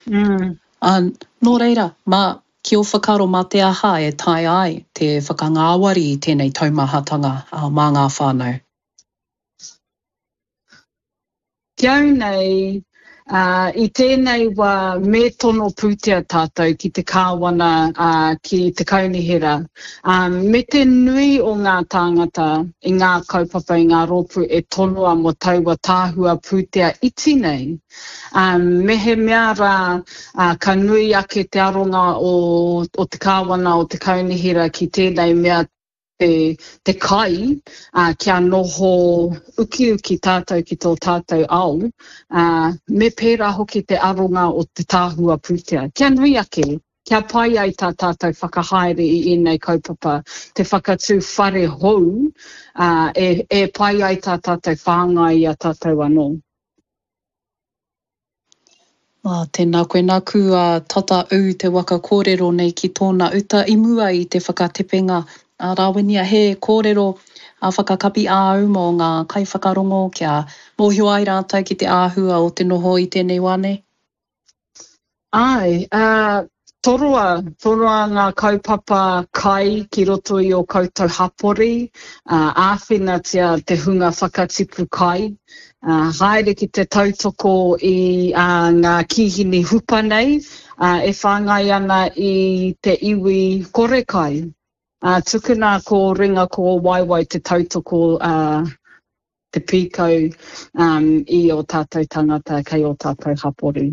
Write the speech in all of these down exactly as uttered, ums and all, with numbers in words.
Mm. Uh, nō reira, mā, ki o whakaro mā te aha e tai ai te whakangāwari i tēnei taumahatanga uh, mā ngā whānau. Kia nei, uh, i tēnei wā me tono pūtea tātou ki te kāwana uh, ki te kaunihira. Um, me te nui o ngā tāngata i ngā kaupapa i ngā rōpū e tonua mo taua tāhua pūtea iti nei. Um, me he mea rā uh, ka nui ake te aronga o, o te kāwana o te kaunihira ki tēnei mea Te, te kai, uh, kia noho uki uki tātou ki tō tātou au, uh, me pērā hoki te aronga o te tāhua pūtea. Kia nui ake, kia pai ai tā tātou whakahaere i ēnei kaupapa, te whakatū whare hou, uh, e, e pai ai tā tātou whāngai a tātou anō. Ah, tēnā koe nā kua tata au te waka kōrero nei ki tōna uta i mua i te whakatepenga. Uh, Rāwenia, he kōrero a uh, whakakapi āu mō ngā kai whakarongo kia mōhio ai rātou ki te āhua o te noho i tēnei wane? Ai, uh, toroa, toroa ngā kaupapa kai ki roto i o koutou hapori, uh, āwhina tia te hunga whakatipu kai, uh, haere ki te tautoko i uh, ngā kihini hupa nei, uh, e whāngai ana i te iwi kore kai. Uh, tukuna ko ringa ko waiwai te tautoko uh, te pīkau um, i o tātou tangata kei o tātou hapori.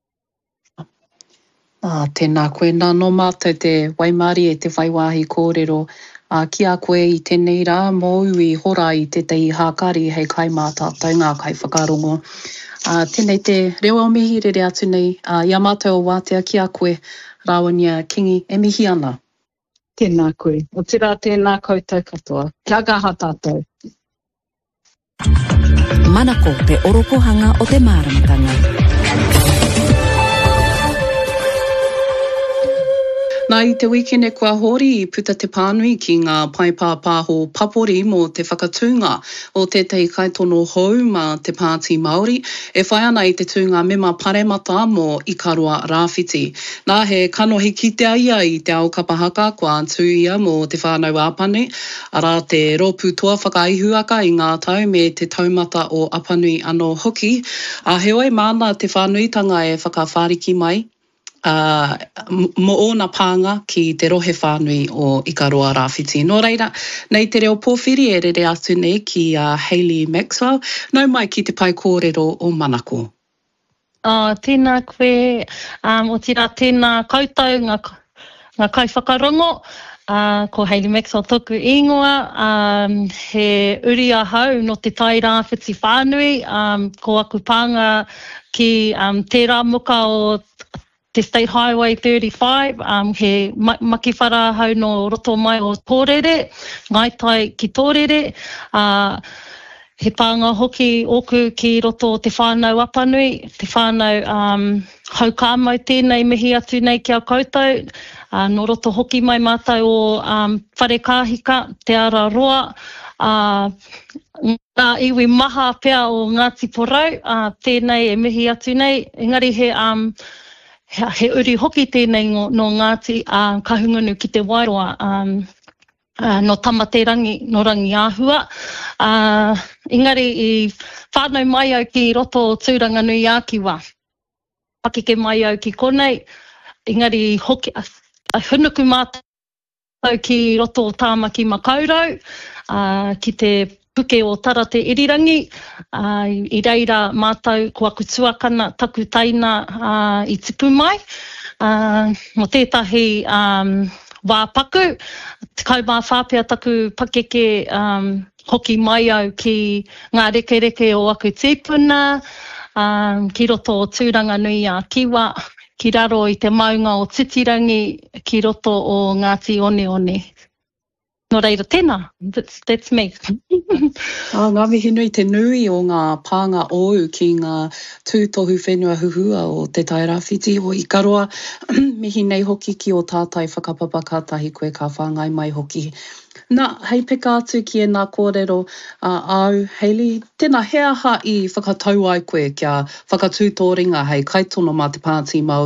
Ah, tēnā koe nā no mātou te waimari e te waiwahi kōrero. Uh, ki a koe i tēnei rā mōu i hora i te tei hākari hei kai mā tātou ngā kai whakarongo. Uh, tēnei te reo au mihi rere atu nei, uh, ia mātou o wātea ki a koe, Rāwenia Kingi, e mihi ana. Tēnā koe. O tira tēnā koutou katoa. Kia kaha tātou. Manako te oropohanga o te māramatanga. Nā i te wikene kua hori i puta te pānui ki ngā paipāpāho papori mō te whakatūnga o tētahi kaitono hou mā te Pāti Māori, e whai ana i te tūnga mema paremata mō Ikaroa Rāwhiti. Nā he kanohi kitea ia i te ao kapahaka kua atu ia mō te whānau āpanu, arā te rōpū toa whakaihuaka i ngā tau me te taumata o apanui anō hoki, a heoi māna te whānuitanga e whakawhāriki mai. Uh, mo ona pānga ki te rohe whānui o Ikaroa Rāwhiti. Nō reira, nei te reo pōwhiri e rere atu nei ki uh, Hayley Maxwell, nau mai ki te pai kōrero o Manako. Uh, tēnā koe, um, o tira tēnā koutou ngā, ngā kai whakarongo, uh, ko Hayley Maxwell toku ingoa, um, he uri ahau no te tai Rāwhiti whānui, um, ko aku pānga ki um, tērā muka o te State Highway thirty-five, um, he makiwhara hau no roto mai o Tōrere, ngaitai ki Tōrere, uh, he pānga hoki oku ki roto o te whānau apanui, te whānau um, hau kāmau tēnei mihi atu nei kia koutou, uh, no roto hoki mai mātou o um, whare kāhika, te ara roa, uh, ngā iwi maha pea o Ngāti Porou, uh, tēnei e mihi atu nei, engari he... Um, He, he uri hoki tēnei no, no Ngāti uh, kahungunu ki te wairoa um, uh, no tamaterangi, no rangi āhua. Uh, engari i whānau mai au ki roto o tūranga nui ākiwa. Pakike mai au ki konei, engari hoki, a, a hunuku mātou ki roto o Tāmaki Makaurau, uh, ki te puke o Tarate Irirangi, uh, i reira mātou ko aku tuakana taku taina uh, i tipu mai. Uh, mo tētahi um, wāpaku, te kaumā whāpea taku pakeke um, hoki mai au ki ngā reke reke o aku tīpuna, um, ki roto o tūranga nui a Kiwa, ki raro i te maunga o Titirangi, ki roto o Ngāti One One. No reira, tēnā. That's, that's me. Ah, ngā mihi nui te nui o ngā pānga ou ki ngā tūtohu whenua huhua o te tai Rāwhiti o Ikaroa. mihi nei hoki ki o tātai whakapapa kātahi koe ka whāngai mai hoki. Nā, hei peka atu ki e nā kōrero uh, au, Hayley, tēnā hea ha i whakatau ai koe kia whakatūtōringa hei kaitono mā te Pāti Māori.